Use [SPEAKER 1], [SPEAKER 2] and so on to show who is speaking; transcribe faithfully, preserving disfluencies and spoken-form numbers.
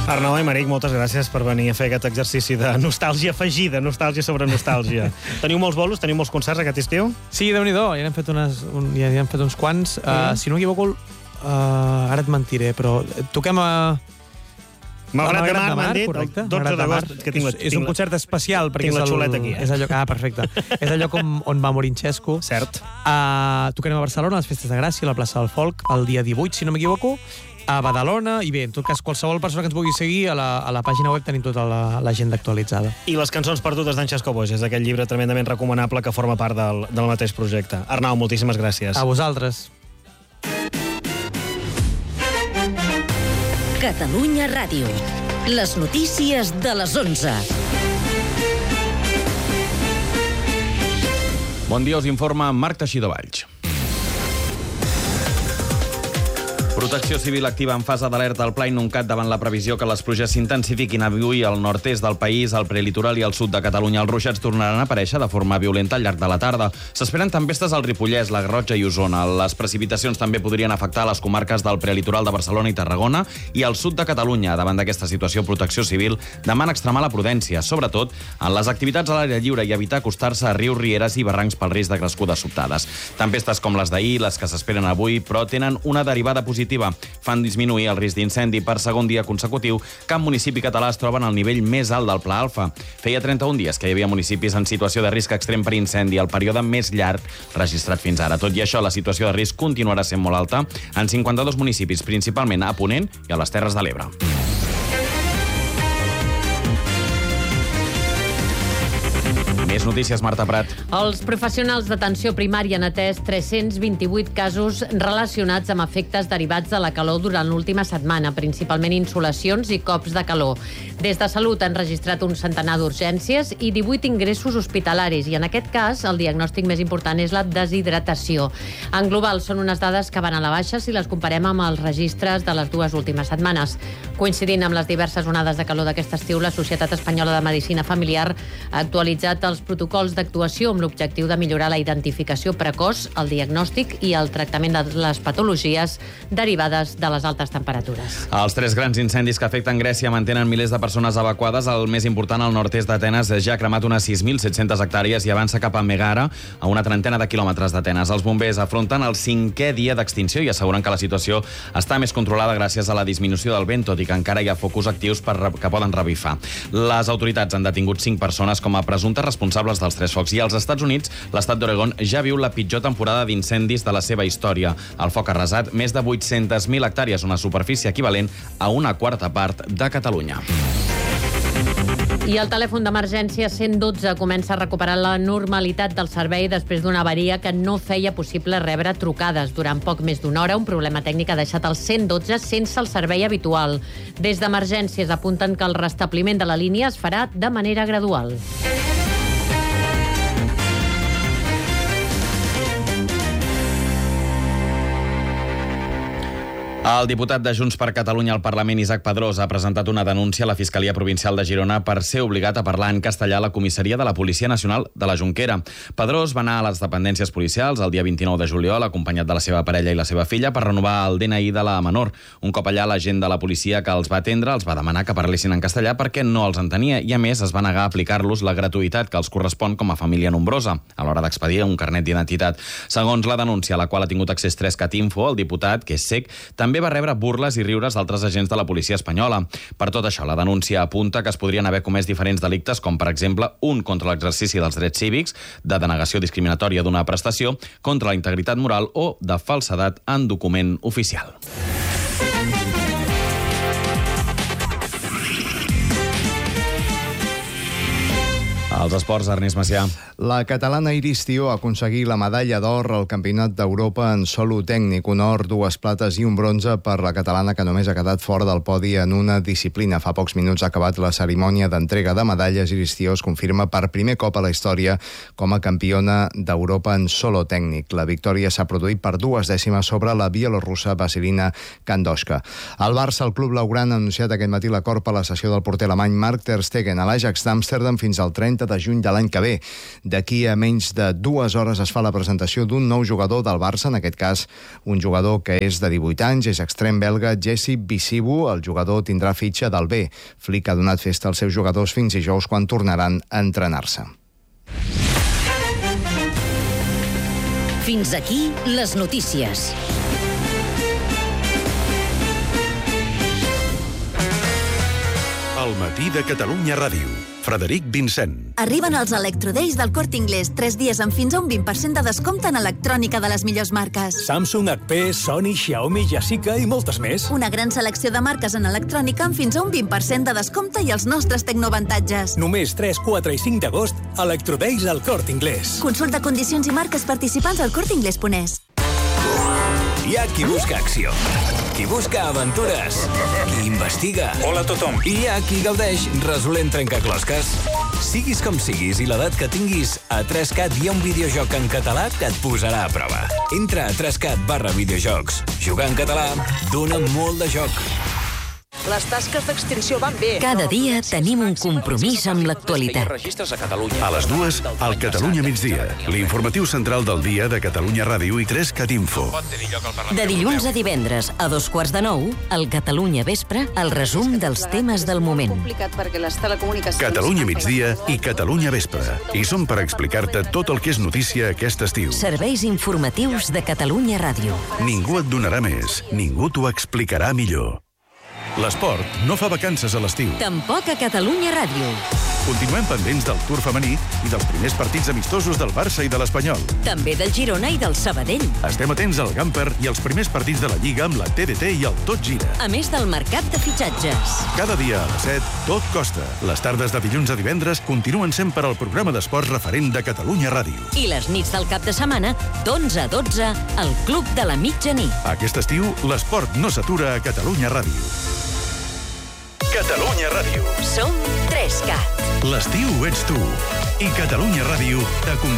[SPEAKER 1] Arnau Aymeric, moltes gràcies per venir a fer aquest exercici de nostàlgia afegida, nostàlgia sobre nostàlgia. Teniu molts bolos, teniu molts concerts aquest estiu?
[SPEAKER 2] Sí, Déu-n'hi-do, ja n'hem fet, unes, un, ja n'hem fet uns quants. Uh, si no m'equivoco, uh, ara et mentiré, però toquem a...
[SPEAKER 1] Malgrat de Mar,
[SPEAKER 2] Mar,
[SPEAKER 1] m'han dit,
[SPEAKER 2] correcte.
[SPEAKER 1] el dotze d'agost.
[SPEAKER 2] És, la, és un concert especial, perquè
[SPEAKER 1] tinc la
[SPEAKER 2] és el...
[SPEAKER 1] xuleta aquí, eh?
[SPEAKER 2] És allò, ah, perfecte. És el lloc on, on va morir Xesco.
[SPEAKER 1] Cert.
[SPEAKER 2] Uh, tocarem a Barcelona, a les Festes de Gràcia, a la plaça del Folk, el dia divuit, si no m'equivoco, a Badalona, i bé, en tot cas, qualsevol persona que ens vulgui seguir, a la, a la pàgina web tenim tota l'agenda actualitzada.
[SPEAKER 1] I les cançons perdudes d'en Xesco Boix, aquell llibre tremendament recomanable que forma part del, del mateix projecte. Arnau, moltíssimes gràcies.
[SPEAKER 2] A vosaltres.
[SPEAKER 3] Catalunya Ràdio. Les notícies de les onze.
[SPEAKER 4] Bon dia, us informa Marc Teixidor Valls. Protecció Civil activa en fase d'alerta al Pla Inuncat davant la previsió que les pluges s'intensifiquin avui al nord-est del país, al prelitoral i al sud de Catalunya. Els ruixats tornaran a aparèixer de forma violenta al llarg de la tarda. S'esperen tempestes al Ripollès, la Garrotxa i Osona. Les precipitacions també podrien afectar les comarques del prelitoral de Barcelona i Tarragona i al sud de Catalunya. Davant d'aquesta situació, Protecció Civil demana extremar la prudència, sobretot en les activitats a l'aire lliure i evitar acostar-se a rius, rieres i barrancs pel risc de crescudes sobtades. Tempestes com les d'ahir, les que s'esperen avui, però tenen una derivada positiva. Fan disminuir el risc d'incendi per segon dia consecutiu. Cap municipi català es troba en el nivell més alt del Pla Alfa. Feia trenta-un dies que hi havia municipis en situació de risc extrem per incendi, el període més llarg registrat fins ara. Tot i això, la situació de risc continuarà sent molt alta en cinquanta-dos municipis, principalment a Ponent i a les Terres de l'Ebre. Més notícies, Marta Prat.
[SPEAKER 5] Els professionals d'atenció primària han atès tres-cents vint-i-vuit casos relacionats amb efectes derivats de la calor durant l'última setmana, principalment insolacions i cops de calor. Des de Salut han registrat un centenar d'urgències i divuit ingressos hospitalaris, i en aquest cas el diagnòstic més important és la deshidratació. En global són unes dades que van a la baixa si les comparem amb els registres de les dues últimes setmanes. Coincidint amb les diverses onades de calor d'aquest estiu, la Societat Espanyola de Medicina Familiar ha actualitzat els protocols d'actuació amb l'objectiu de millorar la identificació precoç, el diagnòstic i el tractament de les patologies derivades de les altes temperatures.
[SPEAKER 4] Els tres grans incendis que afecten Grècia mantenen milers de persones evacuades. El més important, al nord-est d'Atenes, ja ha cremat unes sis mil set-centes hectàrees i avança cap a Megara, a una trentena de quilòmetres d'Atenes. Els bombers afronten el cinquè dia d'extinció i asseguren que la situació està més controlada gràcies a la disminució del vent, tot i que encara hi ha focus actius per que poden revifar. Les autoritats han detingut cinc persones com a presumptes responsables dels tres focs, i als Estats Units l'estat d'Oregon ja viu la pitjor temporada d'incendis de la seva història. El foc ha arrasat més de vuit-centes mil hectàrees, una superfície equivalent a una quarta part de Catalunya.
[SPEAKER 5] I el telèfon d'emergència cent dotze comença a recuperar la normalitat del servei després d'una avaria que no feia possible rebre trucades. Durant poc més d'una hora, un problema tècnic ha deixat el cent dotze sense el servei habitual. Des d'emergències apunten que el restabliment de la línia es farà de manera gradual.
[SPEAKER 4] El diputat de Junts per Catalunya al Parlament, Isaac Padrós, ha presentat una denúncia a la Fiscalia Provincial de Girona per ser obligat a parlar en castellà a la comissaria de la Policia Nacional de la Jonquera. Padrós va anar a les dependències policials el dia vint-i-nou de juliol, acompanyat de la seva parella i la seva filla, per renovar el D N I de la menor. Un cop allà, l'agent de la policia que els va atendre els va demanar que parlessin en castellà perquè no els entenia, i a més es va negar a aplicar-los la gratuïtat que els correspon com a família nombrosa a l'hora d'expedir un carnet d'identitat. Segons la denúncia, a la qual ha tingut accés tres cat info, el diputat, que és cec, també va rebre burles i riures d'altres agents de la policia espanyola. Per tot això, la denúncia apunta que es podrien haver comès diferents delictes, com per exemple un contra l'exercici dels drets cívics, de denegació discriminatòria d'una prestació, contra la integritat moral o de falsedat en document oficial. Els esports, Ernest Macià.
[SPEAKER 6] La catalana Iris Tió aconseguí la medalla d'or al Campionat d'Europa en solo tècnic. Un or, dues plates i un bronze per la catalana, que només ha quedat fora del podi en una disciplina. Fa pocs minuts ha acabat la cerimònia d'entrega de medalles. Iris Tió es confirma per primer cop a la història com a campiona d'Europa en solo tècnic. La victòria s'ha produït per dues dècimes sobre la bielorussa Vasilina Kandoshka. El Barça, el club blaugrana, ha anunciat aquest matí l'acord per la cessió del porter alemany Marc ter Stegen a l'Ajax d'Amsterdam fins al trenta de juny de l'any que ve. D'aquí a menys de dues hores es fa la presentació d'un nou jugador del Barça, en aquest cas un jugador que és de divuit anys, és extrem belga, Jesse Bisibu. El jugador tindrà fitxa del B. Flick ha donat festa als seus jugadors fins dijous, quan tornaran a entrenar-se.
[SPEAKER 3] Fins aquí les notícies.
[SPEAKER 7] El matí de Catalunya Ràdio. Frederic Vincent.
[SPEAKER 8] Arriben els Electrodays del Corte Inglés. Tres dies amb fins a un vint per cent de descompte en electrònica de les millors marques.
[SPEAKER 9] Samsung, H P, Sony, Xiaomi, Yashica i moltes més.
[SPEAKER 8] Una gran selecció de marques en electrònica amb fins a un vint per cent de descompte i els nostres tecnoavantatges.
[SPEAKER 9] Només tres, quatre i cinc d'agost, Electrodays al Corte Inglés.
[SPEAKER 8] Consulta condicions i marques participants al corte inglés punt es.
[SPEAKER 10] Hi ha qui busca acció, qui busca aventures, qui investiga.
[SPEAKER 9] Hola a tothom.
[SPEAKER 10] I hi ha qui gaudeix resolent trencaclosques. Siguis com siguis i l'edat que tinguis, a tres cat hi ha un videojoc en català que et posarà a prova. Entra a tres cat barra videojocs. Jugar en català dona molt de joc.
[SPEAKER 11] Les tasques d'extinció van bé.
[SPEAKER 3] Cada dia tenim un compromís amb l'actualitat.
[SPEAKER 7] A les dues, al Catalunya migdia, l'informatiu central del dia de Catalunya Ràdio i tres cat info.
[SPEAKER 3] De dilluns a divendres, a dos quarts de nou, al Catalunya Vespre, el resum dels temes del moment.
[SPEAKER 7] Catalunya migdia i Catalunya Vespre. I som per explicar-te tot el que és notícia aquest estiu.
[SPEAKER 3] Serveis informatius de Catalunya Ràdio.
[SPEAKER 7] Ningú et donarà més, ningú t'ho explicarà millor. L'esport no fa vacances a l'estiu.
[SPEAKER 3] Tampoc a Catalunya Ràdio.
[SPEAKER 7] Continuem pendents del Tour femení i dels primers partits amistosos del Barça i de l'Espanyol.
[SPEAKER 3] També del Girona i del Sabadell.
[SPEAKER 7] Estem atents al Gamper i als primers partits de la Lliga amb la T D T i el Tot Gira.
[SPEAKER 3] A més del mercat de fitxatges.
[SPEAKER 7] Cada dia a les set, tot costa. Les tardes de dilluns a divendres continuen sent per al programa d'esports referent de Catalunya Ràdio.
[SPEAKER 3] I les nits del cap de setmana, d'onze a dotze, al Club de la Mitjanit.
[SPEAKER 7] Aquest estiu, l'esport no s'atura a Catalunya Ràdio. Catalunya Ràdio.
[SPEAKER 3] Som tres cat.
[SPEAKER 7] L'estiu ets tu. I Catalunya Ràdio t'acompanya.